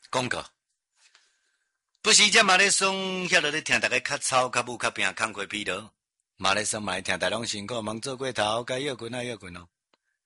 广告。不是这嘛咧爽，遐落咧听大家较吵、较舞、较拼、工课疲劳，嘛咧爽嘛咧听大家拢辛苦，忙做过头，该休困啊休困咯。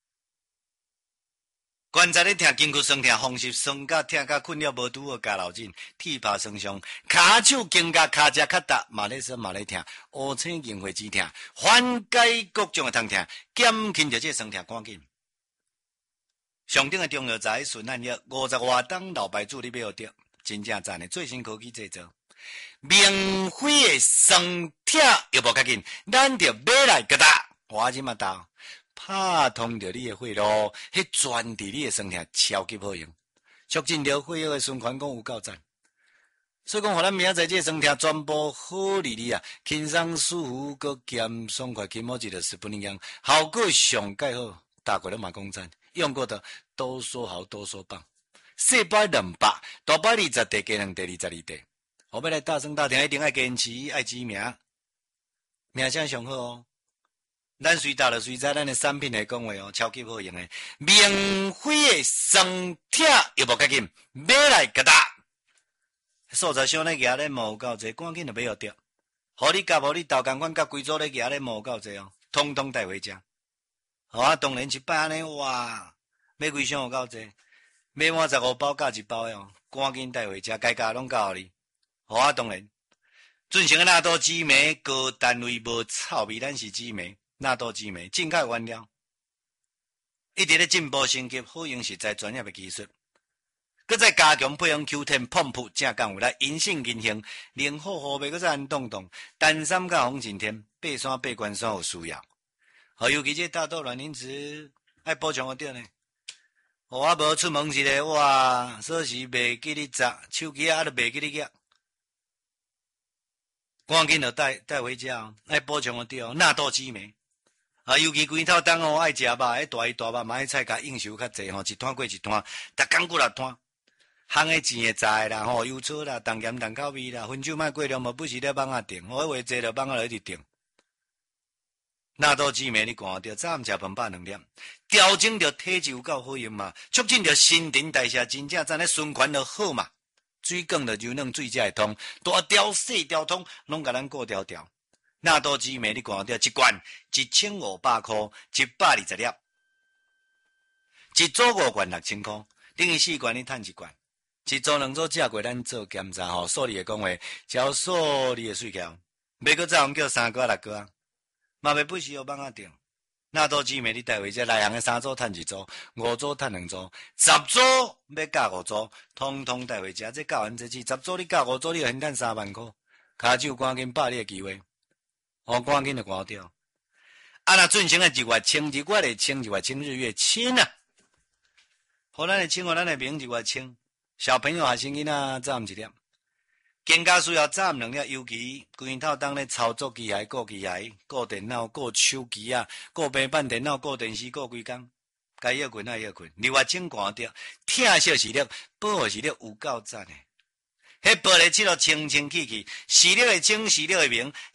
观察咧听筋骨酸痛、风湿酸甲痛甲困了无拄好加老紧，铁拍酸伤，骹手筋甲骹只较达，嘛咧酸嘛咧痛，乌青硬会止痛，缓解各种的痛痛，减轻着这酸痛赶紧。上顶的中药材顺按药50外档老牌主你买得，真正赞的最新科技制造，免费的酸痛又无较紧，咱着买来个打，我即嘛打。拍通着你的血路，迄专治你的酸痛超级好用，促进着血液的循环，讲有够赞。所以讲，互咱明仔载这酸痛全部好利利啊，轻松舒服，佮兼爽快，起码110分钟，效果上盖好，大家都嘛讲赞，用过的都说好，都说棒。小摆200，大摆20，地加2地22地。后要来大声大听，一定爱坚持，爱知名，名声上好哦。咱随答就随在咱的产品来讲话哦，超级好用的，免费的酸痛又无较紧，买来个打。素材商咧举咧无够济，赶紧就买着，互你甲无你豆共款甲规组咧举咧无够济哦，统统带回家。好啊，当然一摆安尼哇，买几箱有够济，买满15包加1包哦，赶紧带回家，该加拢交你。好啊，当然，准成的纳豆紫梅，高单位无臭味，咱是紫梅。纳豆紫梅进口原料，一直咧进步升级，好用实在专业的技术，搁再加强配合 Q10 碰扑正讲有来阴性阴性，零好好袂搁再安动动，单三甲红景天，爬山爬关山有需要，尤其这大豆卵磷脂爱补充对呢。我无出门时咧，哇，锁匙袂记你砸，手机都袂记你夹。赶紧就带回家哦，爱补充对哦，纳豆紫梅。尤其规套当爱食肉，大鱼大肉，买菜甲应酬较济一摊过一摊，逐工过6摊。烘的钱的炸的啦，油醋啦，重盐重口味啦，分酒莫过量，无不是咧放啊定，话济就放啊落去定。纳豆紫梅你看着，早暗食饭饱2粒，调整着体质有够好用嘛，促进着新陈代谢，真正咱咧循环就好嘛。水管着柔软，水才会通，大条细条通，拢甲咱顾条条。纳豆紫梅你看着一罐1500块，120粒，一组5罐6000块，等于4罐你赚1罐，一组2组食过咱做检查吼，数理的讲话，交数理的水条，袂搁再用叫3个6个，嘛袂不时有放啊定。纳豆紫梅你带回家，内行的3组赚1组，5组赚2组，10组要加5组，通通带回家。这教完这次10组你加5组，你就现赚3万块，骹手赶紧把你的机会。赶紧就关掉。若准成的1月清，日月清，日月清啊！互咱的清，互咱的名1月清。小朋友学生囡仔早暗1粒，更加需要早暗2粒，尤其规套当咧操作机械、顾机械、顾电脑、顾手机啊、顾平板电脑、顾电视、顾规工，该休困爱休困。2月清关掉，疼惜视力，保护视力有够赞的。迄玻璃漆都清清气气，视力的清，视力的明。